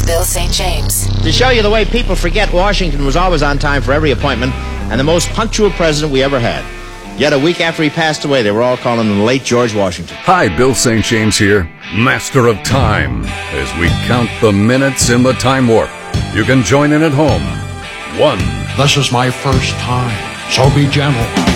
with Bill St. James. To show you the way people forget, Washington was always on time for every appointment and the most punctual president we ever had. Yet a week after he passed away, they were all calling him the late George Washington. Hi, Bill St. James here, master of time, as we count the minutes in the time warp. You can join in at home. 1. This is my first time, so be gentle.